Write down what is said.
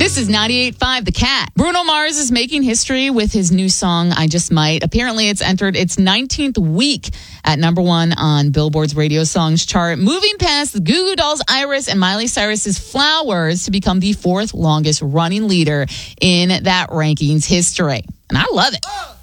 This is 98.5 The Cat. Bruno Mars is making history with his new song, I Just Might. Apparently, it's entered its 19th week at number one on Billboard's radio songs chart, moving past the Goo Goo Dolls' Iris and Miley Cyrus's Flowers to become the fourth longest running leader in that rankings history. And I love it.